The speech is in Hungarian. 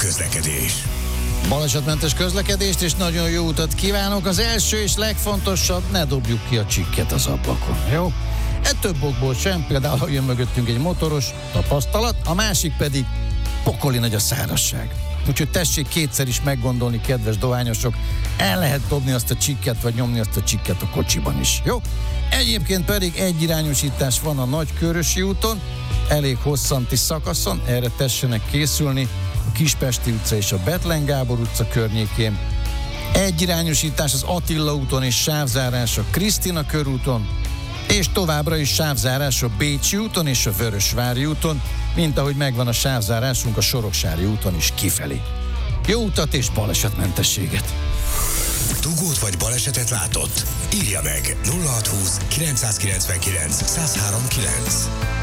közlekedés. Balesetmentes közlekedést és nagyon jó utat kívánok. Az első és legfontosabb, ne dobjuk ki a csikket az ablakon, jó? Több okból sem, például ha jön mögöttünk egy motoros, tapasztalat, a másik pedig pokoli nagy a szárazság. Úgyhogy tessék kétszer is meggondolni, kedves dohányosok, el lehet dobni azt a csikket, vagy nyomni azt a csikket a kocsiban is, jó? Egyébként pedig egyirányosítás van a Nagykörösi úton, elég hosszanti szakaszon, erre tessenek készülni, a Kispesti utca és a Bethlen Gábor utca környékén. Egyirányosítás az Attila úton és sávzárás a Krisztina körúton, és továbbra is sávzárás a Bécsi úton és a Vörösvári úton, mint ahogy megvan a sávzárásunk a Soroksári úton is kifelé. Jó utat és balesetmentességet! Dugót vagy balesetet látott? Írja meg 0620 999 1039.